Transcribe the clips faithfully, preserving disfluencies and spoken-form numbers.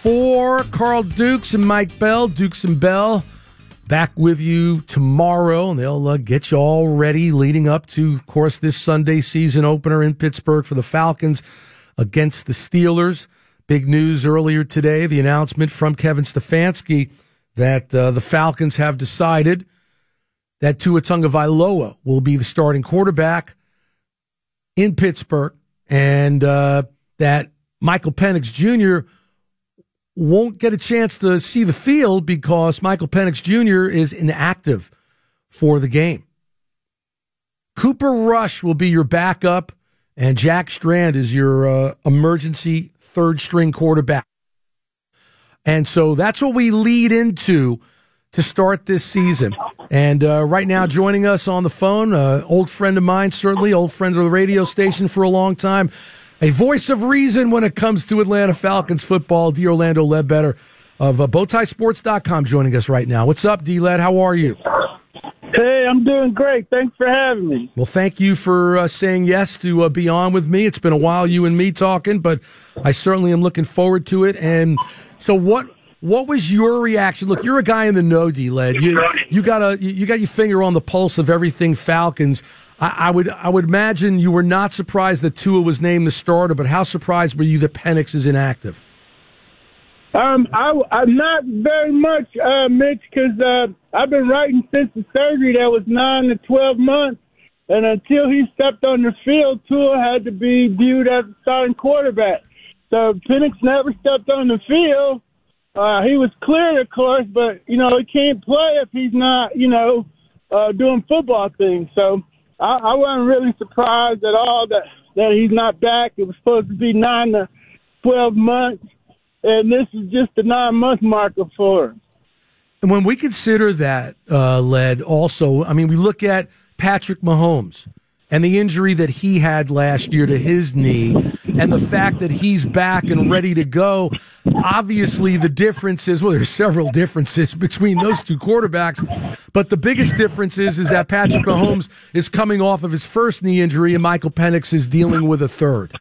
for Carl Dukes and Mike Bell. Dukes and Bell back with you tomorrow, and they'll uh, get you all ready leading up to, of course, this Sunday season opener in Pittsburgh for the Falcons against the Steelers. Big news earlier today, the announcement from Kevin Stefanski that uh, the Falcons have decided that Tua Tagovailoa will be the starting quarterback in Pittsburgh, and uh, that Michael Penix Junior won't get a chance to see the field because Michael Penix Junior is inactive for the game. Cooper Rush will be your backup, and Jack Strand is your uh, emergency third-string quarterback. And so that's what we lead into to start this season. And uh, right now, joining us on the phone, uh, old friend of mine, certainly, old friend of the radio station for a long time, a voice of reason when it comes to Atlanta Falcons football, D. Orlando Ledbetter of uh, Bowtie Sports dot com joining us right now. What's up, D-Led? How are you? Hey, I'm doing great. Thanks for having me. Well, thank you for uh, saying yes to uh, be on with me. It's been a while, you and me talking, but I certainly am looking forward to it. And so what what was your reaction? Look, you're a guy in the know, D-Led. You, you, got a, you got your finger on the pulse of everything Falcons. I, I would I would imagine you were not surprised that Tua was named the starter, but how surprised were you that Penix is inactive? Um, I, I'm not very much, uh, Mitch, because uh, I've been writing since the surgery that was nine to twelve months, and until he stepped on the field, Tua had to be viewed as a starting quarterback. So Penix never stepped on the field. Uh, he was cleared, of course, but, you know, he can't play if he's not, you know, uh, doing football things. So I, I wasn't really surprised at all that, that he's not back. It was supposed to be nine to twelve months. And this is just a nine-month marker for him. And when we consider that, uh, Led, also, I mean, we look at Patrick Mahomes and the injury that he had last year to his knee and the fact that he's back and ready to go. Obviously, the difference is, well, there's several differences between those two quarterbacks, but the biggest difference is, is that Patrick Mahomes is coming off of his first knee injury and Michael Penix is dealing with a third.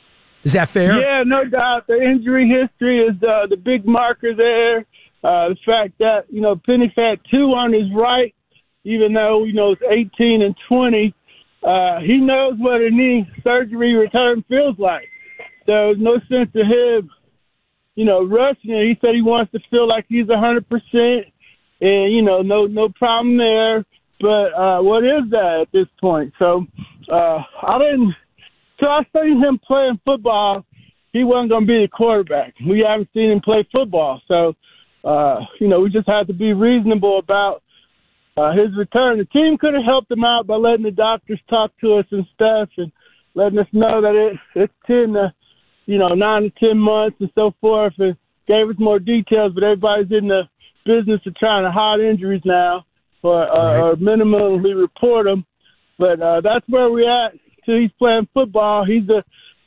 Is that fair? Yeah, no doubt. The injury history is uh, the big marker there. Uh, the fact that, you know, Penix had two on his right, even though, you know, it's eighteen and twenty. Uh, he knows what a knee surgery return feels like. So there's no sense to him, you know, rushing it. He said he wants to feel like he's one hundred percent, and, you know, no no problem there. But uh, what is that at this point? So uh, I didn't – So I seen him playing football. He wasn't going to be the quarterback. We haven't seen him play football. So, uh, you know, we just have to be reasonable about uh, his return. The team could have helped him out by letting the doctors talk to us and stuff and letting us know that it, it's ten to, you know, nine to ten months and so forth, and gave us more details. But everybody's in the business of trying to hide injuries now or, uh, right. or minimally report them. But uh, that's where we're at. He's playing football. He's a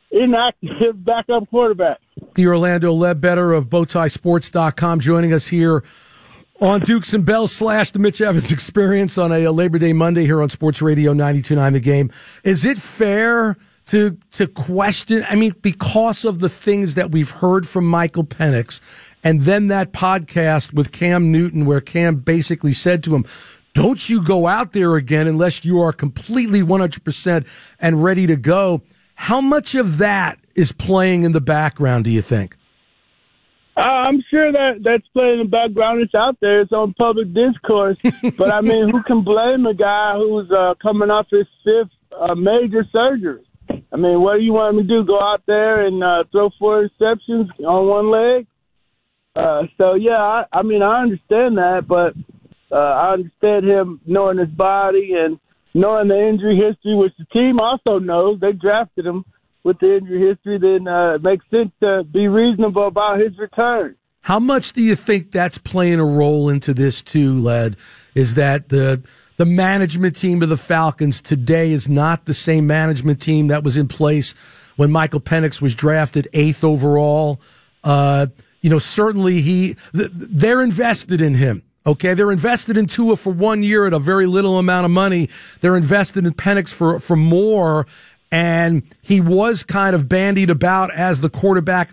inactive backup quarterback. The Orlando Ledbetter of Bowtie Sports dot com joining us here on Dukes and Bell slash the Mitch Evans Experience on a, a Labor Day Monday here on Sports Radio ninety-two point nine The Game. Is it fair to to question, I mean, because of the things that we've heard from Michael Penix and then that podcast with Cam Newton where Cam basically said to him, don't you go out there again unless you are completely one hundred percent and ready to go. How much of that is playing in the background, do you think? Uh, I'm sure that that's playing in the background. It's out there. It's on public discourse. But, I mean, who can blame a guy who's uh, coming off his fifth uh, major surgery? I mean, what do you want him to do, go out there and uh, throw four interceptions on one leg? Uh, so, yeah, I, I mean, I understand that, but – Uh, I understand him knowing his body and knowing the injury history, which the team also knows. They drafted him with the injury history. Then uh, it makes sense to be reasonable about his return. How much do you think that's playing a role into this too, Led? Is that the the management team of the Falcons today is not the same management team that was in place when Michael Penix was drafted eighth overall? Uh, you know, certainly he they're invested in him. Okay, they're invested in Tua for one year at a very little amount of money. They're invested in Penix for, for more, and he was kind of bandied about as the quarterback